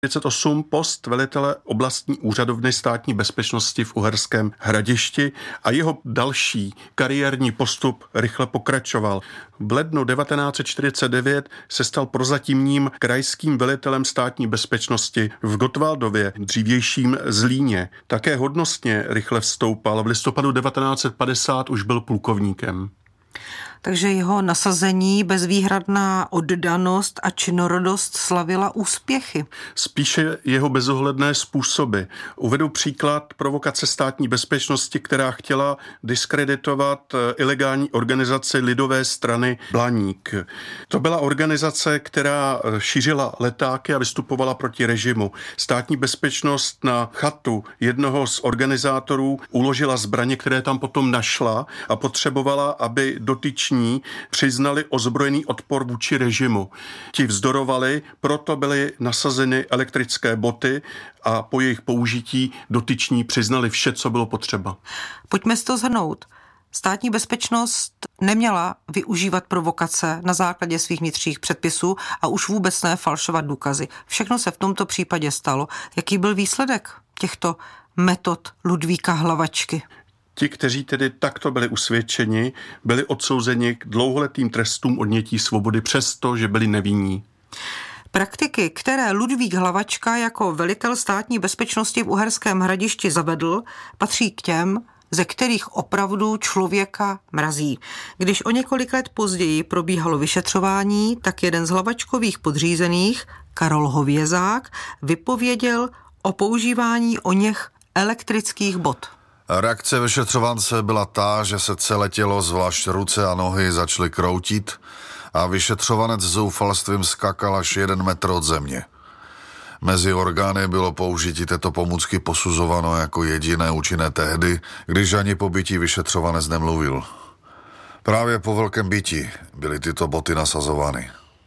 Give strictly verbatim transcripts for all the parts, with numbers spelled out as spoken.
třicet osm post velitele oblastní úřadovny státní bezpečnosti v Uherském Hradišti a jeho další kariérní postup rychle pokračoval. V lednu devatenáct set čtyřicet devět se stal prozatímním krajským velitelem státní bezpečnosti v Gottwaldově, dřívějším Zlíně. Také hodnostně rychle vstoupal. V listopadu devatenáct set padesát už byl plukovníkem. Takže jeho nasazení, bezvýhradná oddanost a činorodost slavila úspěchy. Spíše jeho bezohledné způsoby. Uvedu příklad provokace státní bezpečnosti, která chtěla diskreditovat ilegální organizaci Lidové strany Blaník. To byla organizace, která šířila letáky a vystupovala proti režimu. Státní bezpečnost na chatu jednoho z organizátorů uložila zbraně, které tam potom našla a potřebovala, aby dotyční přiznali ozbrojený odpor vůči režimu. Ti vzdorovali, proto byly nasazeny elektrické boty a po jejich použití dotyční přiznali vše, co bylo potřeba. Pojďme si to shrnout. Státní bezpečnost neměla využívat provokace na základě svých vnitřních předpisů a už vůbec ne falšovat důkazy. Všechno se v tomto případě stalo. Jaký byl výsledek těchto metod Ludvíka Hlavačky? Ti, kteří tedy takto byli usvědčeni, byli odsouzeni k dlouholetým trestům odnětí svobody přesto, že byli nevinní. Praktiky, které Ludvík Hlavačka jako velitel státní bezpečnosti v Uherském Hradišti zavedl, patří k těm, ze kterých opravdu člověka mrazí. Když o několik let později probíhalo vyšetřování, tak jeden z Hlavačkových podřízených, Karol Hovězák, vypověděl o používání oněch elektrických bot. Reakce vyšetřovance byla ta, že se celé tělo, zvlášť ruce a nohy, začaly kroutit a vyšetřovanec zoufalstvím skakal až jeden metr od země. Mezi orgány bylo použití této pomůcky posuzováno jako jediné účinné tehdy, když ani po bytí vyšetřovanec nemluvil. Právě po velkém bytí byly tyto boty nasazovány.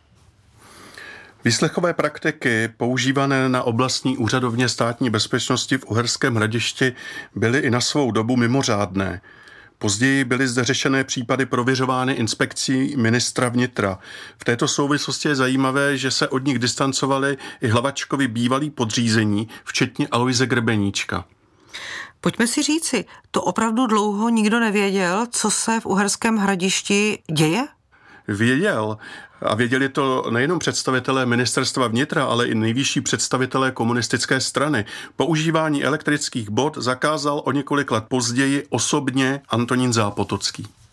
Výslechové praktiky používané na oblastní úřadovně státní bezpečnosti v Uherském Hradišti byly i na svou dobu mimořádné. Později byly zde řešené případy prověřovány inspekcí ministra vnitra. V této souvislosti je zajímavé, že se od nich distancovali i Hlavačkovi bývalí podřízení, včetně Aloise Grebeníčka. Pojďme si říci, to opravdu dlouho nikdo nevěděl, co se v Uherském Hradišti děje? Věděl. A věděli to nejenom představitelé ministerstva vnitra, ale i nejvyšší představitelé komunistické strany. Používání elektrických bot zakázal o několik let později osobně Antonín Zápotocký.